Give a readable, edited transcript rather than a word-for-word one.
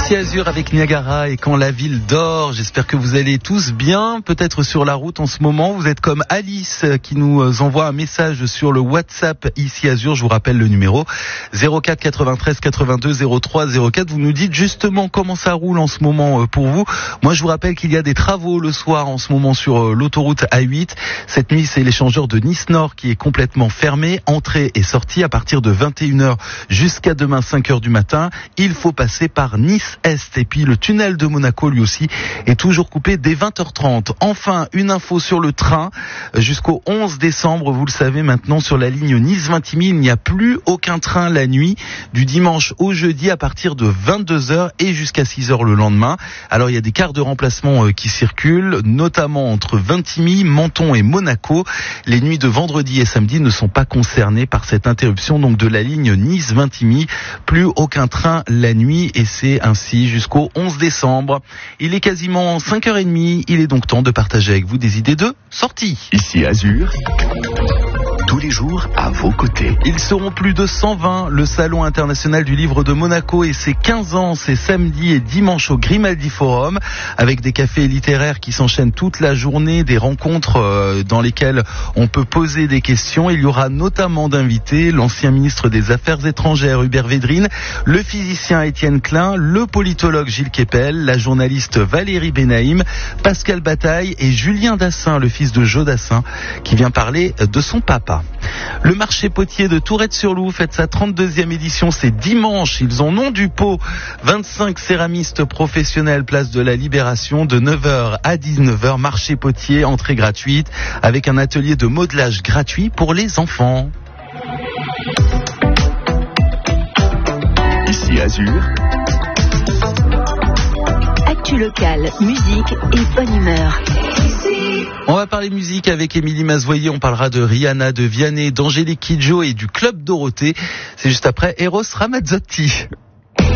Ici Azur avec Niagara et Quand la ville dort. J'espère que vous allez tous bien, peut-être sur la route en ce moment. Vous êtes comme Alice qui nous envoie un message sur le WhatsApp Ici Azur. Je vous rappelle le numéro 04 93 82 03 04. Vous nous dites justement comment ça roule en ce moment pour vous. Moi je vous rappelle qu'il y a des travaux le soir en ce moment sur l'autoroute A8. Cette nuit c'est l'échangeur de Nice Nord qui est complètement fermé. Entrée et sortie à partir de 21h jusqu'à demain 5h du matin. Il faut passer par Nice Est. Et puis le tunnel de Monaco lui aussi est toujours coupé dès 20h30. Enfin, une info sur le train jusqu'au 11 décembre. Vous le savez maintenant, sur la ligne Nice-Vintimille, il n'y a plus aucun train la nuit du dimanche au jeudi à partir de 22h et jusqu'à 6h le lendemain. Alors il y a des cars de remplacement qui circulent, notamment entre Vintimille, Menton et Monaco. Les nuits de vendredi et samedi ne sont pas concernées par cette interruption donc de la ligne Nice-Vintimille. Plus aucun train la nuit et c'est ainsi jusqu'au 11 décembre. Il est quasiment 5h30, il est donc temps de partager avec vous des idées de sortie. Ici Azur, tous les jours à vos côtés. Ils seront plus de 120, le Salon international du livre de Monaco et ses 15 ans, c'est samedi et dimanche au Grimaldi Forum, avec des cafés littéraires qui s'enchaînent toute la journée, des rencontres dans lesquelles on peut poser des questions. Il y aura notamment d'invités l'ancien ministre des Affaires étrangères Hubert Védrine, le physicien Étienne Klein, le politologue Gilles Kepel, la journaliste Valérie Benaïm, Pascal Bataille et Julien Dassin, le fils de Joe Dassin, qui vient parler de son papa. Le marché potier de Tourette-sur-Loup fête sa 32e édition, c'est dimanche. Ils en ont du pot. 25 céramistes professionnels, place de la Libération, de 9h à 19h. Marché potier, entrée gratuite, avec un atelier de modelage gratuit pour les enfants. Ici Azur. Actu locale, musique et bonne humeur. On va parler musique avec Émilie Mazoyer, on parlera de Rihanna, de Vianney, d'Angélique Kidjo et du Club Dorothée. C'est juste après Eros Ramazzotti.